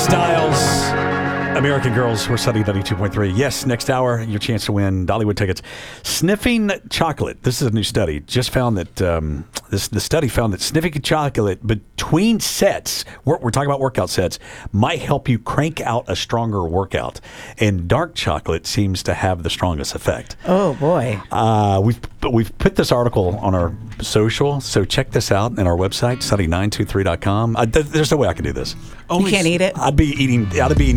Styles, American Girls. We're studying 92.3. Yes, next hour, your chance to win Dollywood tickets. Sniffing chocolate. This is a new study. Just found that the study found that sniffing chocolate between sets, we're talking about workout sets, might help you crank out a stronger workout. And dark chocolate seems to have the strongest effect. Oh, boy. We've put this article on our social, so check this out on our website, study923.com. There's no way I can do this. You can't eat it? I'd be eating